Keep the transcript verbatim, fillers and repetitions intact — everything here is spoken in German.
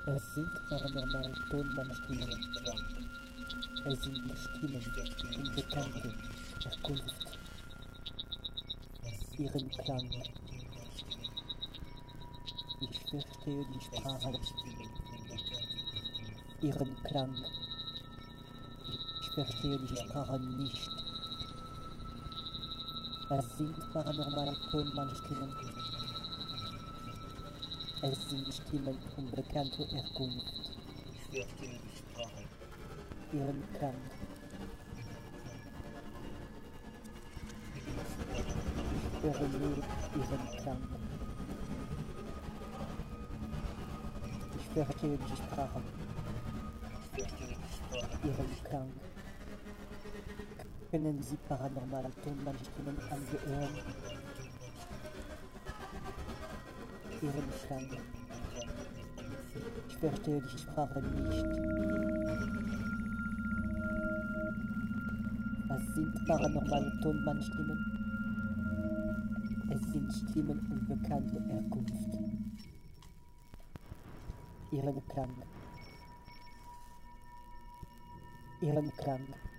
Es sind paranormale Tonbandstimmen. Es sind Stimmen unbekannter Herkunft. Ihren Klang. Ich verstehe die Sprache. Ihren Klang. Ich verstehe die Sprache nicht. Es sind paranormale Tonbandstimmen. Es sind Stimmen unbekannter Herkunft. Ich verstehe die Sprache. Ihren Klang. Ich höre nur ihren Klang. Ich verstehe die Sprache. Ich verstehe die Sprache. Ihren Klang. Können Sie paranormale Tonbandstimmen angehören? Ihren Klang. Ich verstehe die Sprache nicht. Was sind paranormale Tonbandstimmen? Es sind Stimmen unbekannter Herkunft. Ihren Klang. Ihren Klang.